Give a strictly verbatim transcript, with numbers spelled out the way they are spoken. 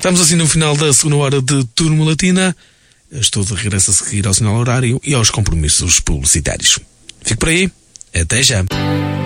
Estamos assim no final da segunda hora de Turma Latina. Estou de regresso a seguir ao sinal horário e aos compromissos publicitários. Fico por aí. Até já.